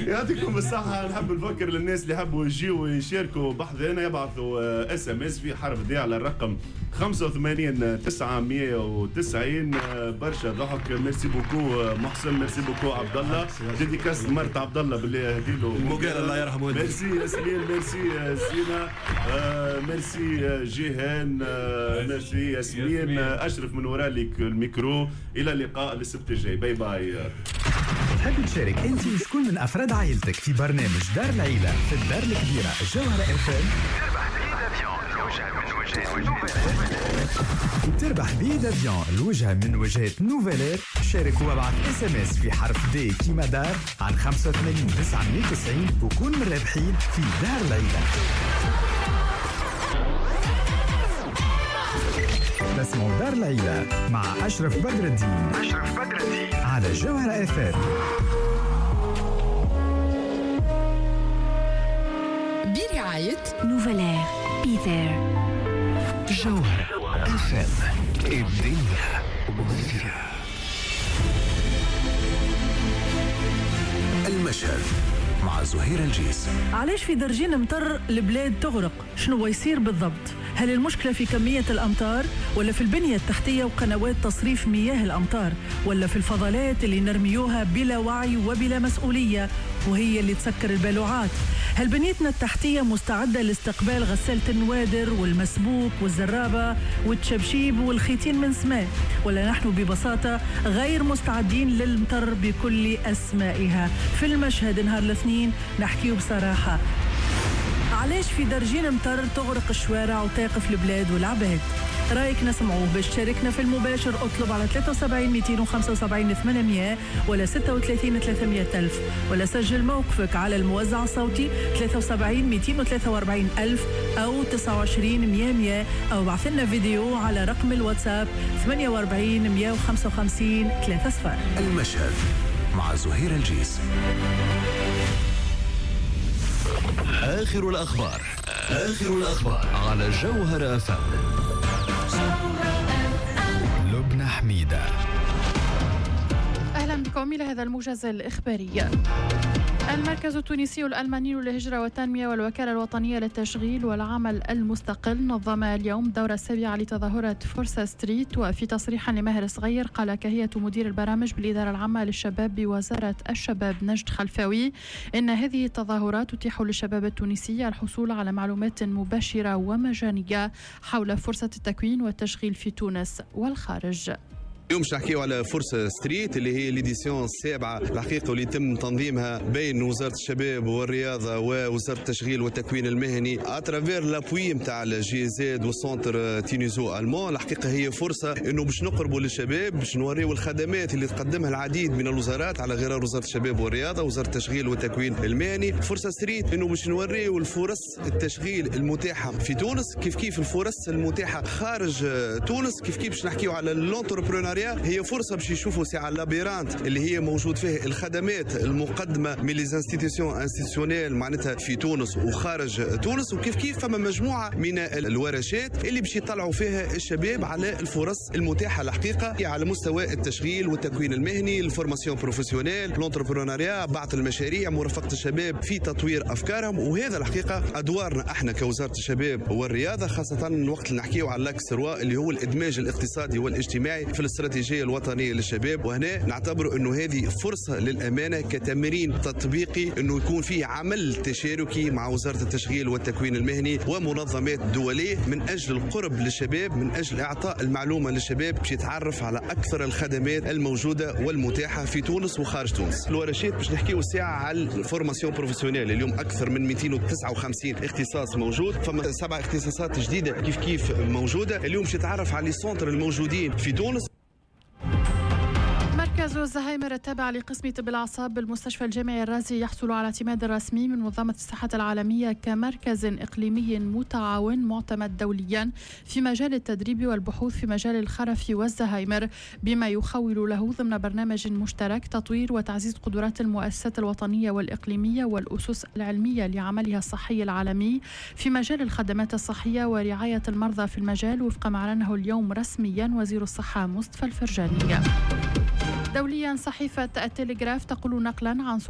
يعطيكم الصحة. نحب نفكر للناس اللي يحبوا يجيوا ويشاركوا بحثنا يبعثوا SMS في حرف دي على الرقم 85 990. برشا ضحك. ميرسي بوكو محسن، ميرسي بوكو عبد الله. ديديكاس مرت عبد الله باللي هديله المقال الله يرحمه. ميرسي ياسمين، ميرسي سينا، ميرسي جيهان، ميرسي ياسمين. أشرف من وراء الميكرو. إلى اللقاء السبت الجاي. باي باي. تحب تشارك انت وشكون من افراد عائلتك في برنامج دار العيلة في الدار الكبيرة الجوهرة FM؟ تربح بي دافيون الوجهة من وجهات نوفيلير. شارك وابعث SMS في حرف دي كيما دار عن 85 990 وكون من الرابحين في دار العيلة. اسمه دار العيلة مع أشرف بدر الدين على جوهرة FM. برعاية نوفيلير بيتر. جوهرة FM الدنيا وفيها. المشهد مع زهير الجيس. علاش في درجين مطر البلاد تغرق؟ شنو يصير بالضبط؟ هل المشكلة في كمية الأمطار ولا في البنية التحتية وقنوات تصريف مياه الأمطار ولا في الفضلات اللي نرميوها بلا وعي وبلا مسؤولية وهي اللي تسكر البلوعات؟ هل بنيتنا التحتية مستعدة لاستقبال غسالة النوادر والمسبوك والزرابة والتشبشيب والخيتين من سماء، ولا نحن ببساطة غير مستعدين للمطر بكل أسمائها؟ في المشهد نهار الاثنين نحكيه بصراحة. علاش في درجين مطر تغرق الشوارع وتقف البلاد والعباد؟ رايك نسمعوه. باش تشاركنا في المباشر اطلب على 73 275 800 ولا 36 300 ألف، ولا سجل موقفك على الموزع الصوتي 73 243 ألف أو 29 100 أو بعث لنا فيديو على رقم الواتساب 48 155 3 صفار. المشهد مع زهير الجيس. آخر الأخبار على جوهرة FM. لبنى حميدة. أهلا بكم إلى هذا الموجز الإخباري. المركز التونسي الألماني للهجرة والتنمية والوكالة الوطنية للتشغيل والعمل المستقل نظم اليوم الدورة السابعة لتظاهرة فرصة ستريت. وفي تصريح لماهر صغير قال كهيئة مدير البرامج بالإدارة العامة للشباب بوزارة الشباب نجد خلفاوي إن هذه التظاهرات تتيح للشباب التونسي الحصول على معلومات مباشرة ومجانية حول فرصة التكوين والتشغيل في تونس والخارج. اليوم باش نحكيو على فرصة ستريت اللي هي ليديسيون السابعة الحقيقة واللي يتم تنظيمها بين وزارة الشباب والرياضة ووزارة التشغيل والتكوين المهني اترافير لابوي نتاع الجي زاد والسونتر تينيزو المون. الحقيقة هي فرصة انه باش نقربوا للشباب، باش نوريو الخدمات اللي تقدمها العديد من الوزارات على غرار وزارة الشباب والرياضة وزارة التشغيل والتكوين المهني. فرصة ستريت انه باش نوريو الفرص التشغيل المتاحة في تونس، كيف الفرص المتاحة خارج تونس، كيف باش نحكيو على الانتربرونيا. هي فرصه باش يشوفوا ساعه اللابيرانت اللي هي موجود فيه الخدمات المقدمه من لي انستيتيونيل معناتها في تونس وخارج تونس، وكيف فما مجموعه من الورشات اللي باش يطلعوا فيها الشباب على الفرص المتاحه الحقيقه على مستوى التشغيل والتكوين المهني، الفورماسيون بروفيسيونيل، الانتربرونيا، بعض المشاريع، مرافقه الشباب في تطوير افكارهم. وهذا الحقيقه ادوارنا احنا كوزاره الشباب والرياضه، خاصه وقت اللي نحكيو على لاكس 3 اللي هو الادماج الاقتصادي والاجتماعي في الاستراتيجيه الوطنيه للشباب. وهنا نعتبر انه هذه فرصه للامانه كتمرين تطبيقي انه يكون فيه عمل تشاركي مع وزاره التشغيل والتكوين المهني ومنظمات دوليه من اجل القرب للشباب، من اجل اعطاء المعلومه للشباب باش يتعرف على اكثر الخدمات الموجوده والمتاحه في تونس وخارج تونس. الورشات باش نحكيو الساعه على الفورماسيون بروفيسيونيل، اليوم اكثر من 259 اختصاص موجود، فما 7 اختصاصات جديده كيف موجوده. اليوم باش يتعرف على لي سونتر الموجودين في تونس. مركز الزهايمر التابع لقسم طب الأعصاب بالمستشفى الجامعي الرازي يحصل على اعتماد رسمي من منظمة الصحة العالمية كمركز إقليمي متعاون معتمد دوليا في مجال التدريب والبحوث في مجال الخرف والزهايمر، بما يخول له ضمن برنامج مشترك تطوير وتعزيز قدرات المؤسسات الوطنية والإقليمية والأسس العلمية لعملها الصحي العالمي في مجال الخدمات الصحية ورعاية المرضى في المجال، وفق ما أعلنه اليوم رسميا وزير الصحة مصطفى الفرجاني. دوليا صحيفة التلغراف تقول نقلا عن